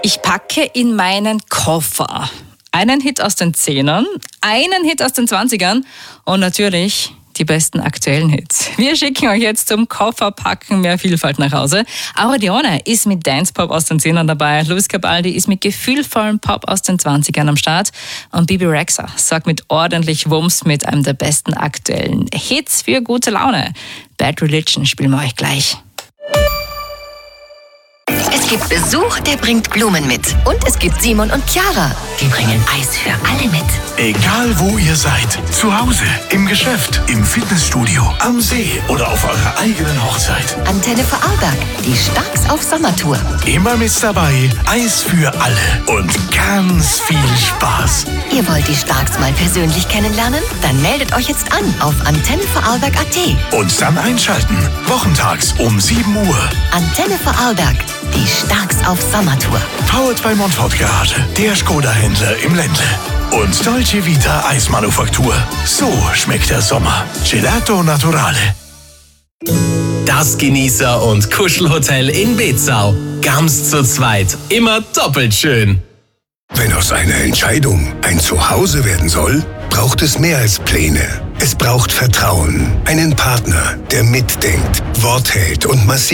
Ich packe in meinen Koffer einen Hit aus den 10ern, einen Hit aus den 20ern und natürlich die besten aktuellen Hits. Wir schicken euch jetzt zum Kofferpacken mehr Vielfalt nach Hause. Aura Dione ist mit Dance-Pop aus den 10ern dabei. Luis Capaldi ist mit gefühlvollem Pop aus den 20ern am Start. Und Bebe Rexha sorgt mit ordentlich Wumms mit einem der besten aktuellen Hits für gute Laune. Bad Religion spielen wir euch gleich. Es gibt Besuch, der bringt Blumen mit. Und es gibt Simon und Chiara, die bringen Eis für alle mit. Egal wo ihr seid, zu Hause, im Geschäft, im Fitnessstudio, am See oder auf eurer eigenen Hochzeit. Antenne Vorarlberg, die Starks auf Sommertour. Immer mit dabei, Eis für alle und ganz viel Spaß. Ihr wollt die Starks mal persönlich kennenlernen? Dann meldet euch jetzt an auf antennevorarlberg.at. Und dann einschalten, wochentags um 7 Uhr. Antenne Vorarlberg, die Starks auf Sommertour. Powered by Montfort Garage, der Skoda-Händler im Ländle. Und Dolce Vita Eismanufaktur. So schmeckt der Sommer. Gelato Naturale. Das Genießer- und Kuschelhotel in Bezau. Ganz zu zweit. Immer doppelt schön. Wenn aus einer Entscheidung ein Zuhause werden soll, braucht es mehr als Pläne. Es braucht Vertrauen, einen Partner, der mitdenkt, Wort hält und massiv